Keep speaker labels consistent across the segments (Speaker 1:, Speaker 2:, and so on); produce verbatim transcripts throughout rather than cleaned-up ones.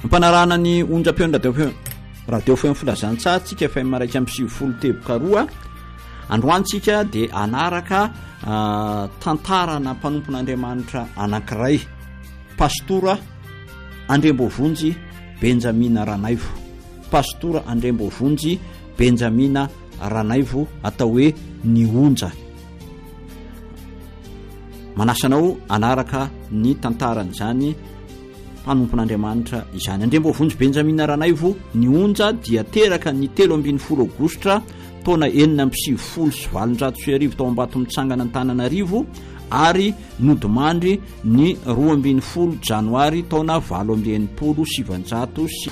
Speaker 1: Mpanarana ny onjam-peo radio radio feo filazantsika efa maraiky amby sivifolo teboka roa androantsika dia anaraka uh, tantarana mpanompon'Andriamanitra anankiray pastora Andrembovonjy Benjamina Ranaivo pastora Andrembovonjy Benjamina Ranaivo atao hoe ny onja. Manasanao anaraka ny tantaran'izany mpanompon'Andriamanitra izany. Andrembovonjy Benjamina Ranaivo ny onja dia teraka ny telo ambin'ny folo aogositra taona enina amby sivifolo sy valonjato sy arivo tao Ambato mitsangana Antananarivo ary nodimandry ny roa ambin'ny folo janoary taona valo amby enimpolo sivanjato sy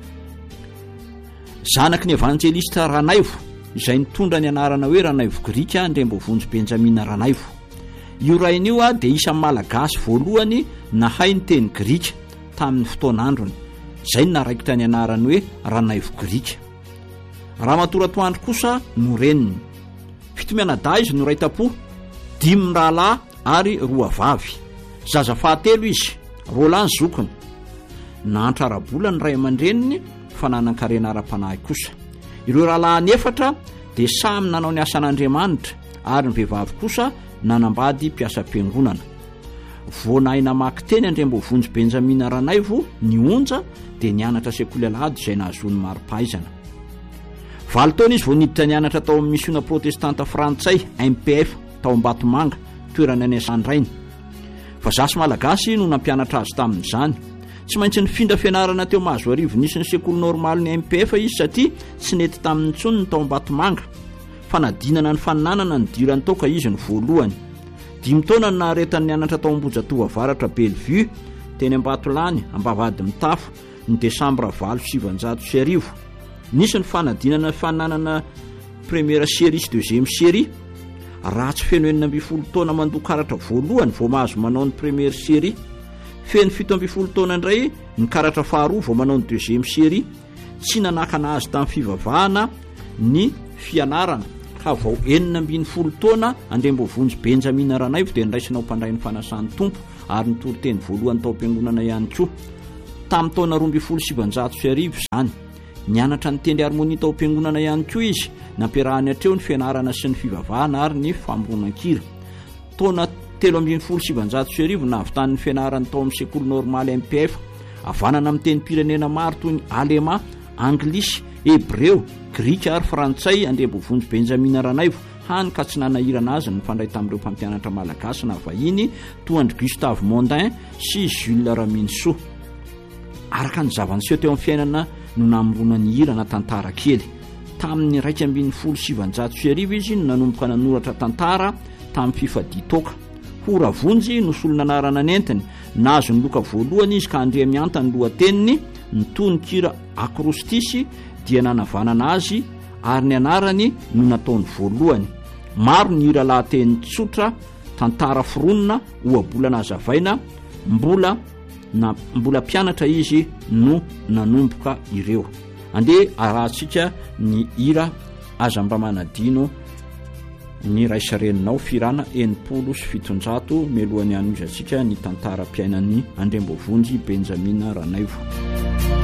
Speaker 1: zanaky ny evanjelista Ranaivo izay nitondra ny anarana hoe Ranaivo Grika Andrembovonjy Benjamina Ranaivo. Io rain'io a dia isan'ny malagasy voalohany nahay ny teny Grika tamin'ny fotoan'androny, izay ny naraikitra ny anarany hoe Ranaivo Grika. Ramatoratoandro kosa no reniny. Fito mianadahy izy no ray tapo, dimy rahalahy ary roa vavy. Zaza fahatelo izy, Roland zokony. Nahantrarabola ny ray aman-dreniny fa nanan-karena ara-panahy kosa. Ireo rahalahy ny efatra dia samy nanao ny asan'Andriamanitra ary ny vehivavy kosa nanambady mpiasa am-piangonana. Voanahy namaky teny Andrembovonjy Benjamina Ranaivo ny onja dia nianatra sekoly alahady izay nahazony maro-pahaizana. Valo taona izy vao niditra nianatra tao amin'ny misiona protestanta frantsay M P F tao Ambatomanga toerana ny Sandrainy. Fa zasy malagasy no nampianatra azy tamin'izany. Tsy maintsy nifindra fianarana teo Mahazoarivo nisy ny sekoly normaly ny M P F izy satria tsy nety tamin'ny ntsony tao Ambatomanga fa nadinana ny faninanana ny dirany toka izy ny voalohany. Dimy taona naharetany nianatra tao Ambojatova Avaratra Bellevue teny Ambatolany Ambavady Mitafo ny Desambra valo sivanjato sy arivo. Nisy ny fanadinana faninanana première série sy deuxième série. Raha tsy feno enina amby folo taona mandoa karatra voalohany vao mahazo manao ny première série. Feno fito amby folo taona indray ny karatra faharoa vao manao ny deuxième série. Tsy nanakana azy tamin'ny fivavahana ny fianarana ka vao enina ambin'ny folo taona Andrembovonjy Benjamina Ranaivo dia niraisinao mpandray ny fanasan'ny tompo ary nitoro teny voalohany tao am-piangonana ihany koa. Tamin'ny taona roa amby folo sivanjato sy arivo izany nianatra nitendry harmonia tao am-piangonana ihany koa izy, nampiarahany hatreo ny fianarana sy ny fivavahana ary ny famoronan-kira. Taona telo ambin'ny folo sivanjato sy arivo nahavitany ny fianarany tao amin'ny sekoly normaly M P F avanana amin'ny teny pirenena maro toy ny Alema, Anglisy, Hebreo, Grika ary Frantsay. Andrembovonjy Benjamina Ranaivo hany ka tsy nanahirana azy ny fandray tamin'ireo mpampianatra malagasy na vahiny toy Andry Gustave Mondin sy Jules Raminso. Araka ny zavaniseho teo amin'ny fiainana no namorona ny hira na tantara kely. Tamin'ny raika ambin'ny folo sivanjato sy arivo izy no nanomboka nanoratra tantara tamin'ny fifadia toka. Horavonjy no solona anarana nentiny, nazo ny loka voalohany izy ka Andrea Mianta ny lohateniny, ny tononkira akrostisy dia nanavanana azy ary ny anarany no nataony voalohany. Maro ny hira lahateny tsotra, tantara foronina, ohabola nazavaina, mbola na mbola mpianatra izy no nanomboka ireo. Andeha arahantsika ny hira aza mba manadino ny raisareninao firana enimpolo sy fitonjato melohan'ny an'izantsika ny tantaram-piainan'ny Andrembovonjy Benjamina Ranaivo.